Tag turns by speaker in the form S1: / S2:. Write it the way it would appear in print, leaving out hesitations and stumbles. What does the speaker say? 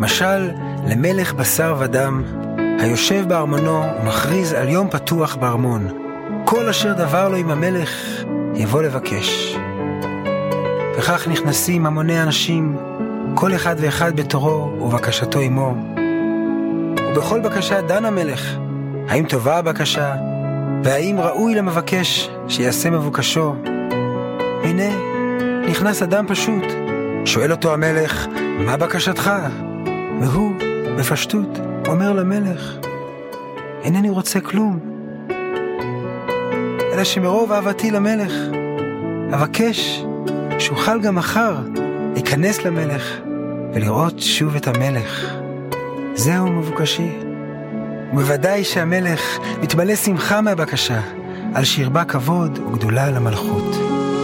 S1: משל למלך בשר ודם, היושב בארמונו ומכריז על יום פתוח בארמון. כל אשר דבר לו עם המלך יבוא לבקש. וכך נכנסים המוני אנשים, כל אחד ואחד בתורו ובקשתו עמו. ובכל בקשה דן המלך, האם טובה הבקשה, והאם ראוי למבקש שיעשה מבוקשו. הנה, נכנס אדם פשוט, שואל אותו המלך, מה בקשתך? והוא, בפשטות, אומר למלך, אינני רוצה כלום, אלא שמרוב אהבתי למלך, אבקש שאוכל גם מחר להיכנס למלך ולראות שוב את המלך. זהו מבוקשי. ובוודאי שהמלך מתמלא שמחה מהבקשה, על שירבה כבוד וגדולה למלכות.